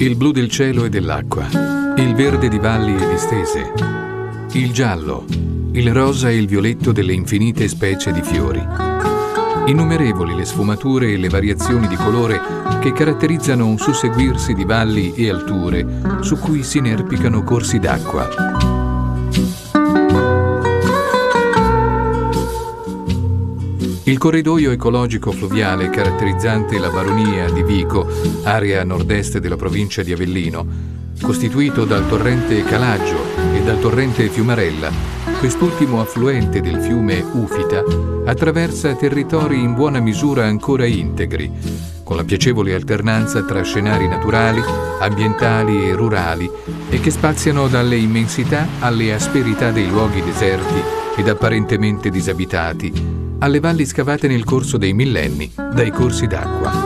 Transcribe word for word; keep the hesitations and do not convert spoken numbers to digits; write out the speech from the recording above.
il blu del cielo e dell'acqua, il verde di valli e distese, il giallo, il rosa e il violetto delle infinite specie di fiori. Innumerevoli le sfumature e le variazioni di colore che caratterizzano un susseguirsi di valli e alture su cui si inerpicano corsi d'acqua. Il corridoio ecologico fluviale caratterizzante la baronia di Vico, area a nord-est della provincia di Avellino, costituito dal torrente Calaggio e dal torrente Fiumarella, quest'ultimo affluente del fiume Ufita, attraversa territori in buona misura ancora integri, con la piacevole alternanza tra scenari naturali, ambientali e rurali, e che spaziano dalle immensità alle asperità dei luoghi deserti ed apparentemente disabitati, alle valli scavate nel corso dei millenni dai corsi d'acqua.